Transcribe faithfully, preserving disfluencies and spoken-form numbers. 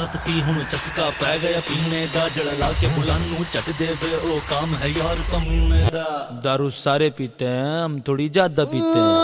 आदत सी हुण चस्का पै गया पीने दा, जड़ा ला के बुलानू चट देवे ओ काम है यार कमीने दा। दारू सारे पीते हैं, हम थोड़ी ज्यादा पीते हैं।